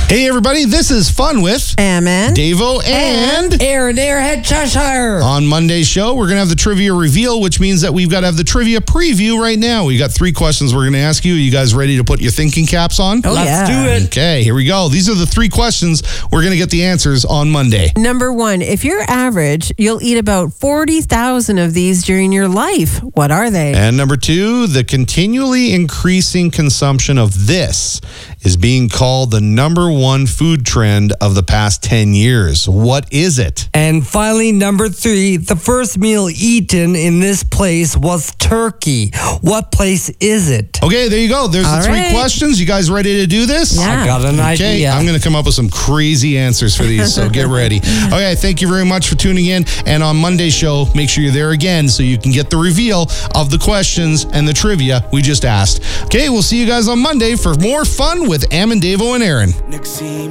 Hey everybody, this is Fun with Ammon, Davo, and Aaron Airhead Cheshire. On Monday's show, we're going to have the trivia reveal, which means that we've got to have the trivia preview right now. We got 3 questions we're going to ask you. Are you guys ready to put your thinking caps on? Oh, Let's do it. Okay, here we go. These are the 3 questions. We're going to get the answers on Monday. Number 1, if you're average, you'll eat about 40,000 of these during your life. What are they? And number 2, the continually increasing consumption of this is being called the number 1 food trend of the past 10 years. What is it? And finally, number 3, the first meal eaten in this place was turkey. What place is it? Okay, there you go. There's All the 3 right. questions. You guys ready to do this? Yeah. I got an Okay, idea. I'm going to come up with some crazy answers for these, so get ready. Okay, thank you very much for tuning in. And on Monday's show, make sure you're there again so you can get the reveal of the questions and the trivia we just asked. Okay, we'll see you guys on Monday for more fun with Ammon, Davo, and Aaron.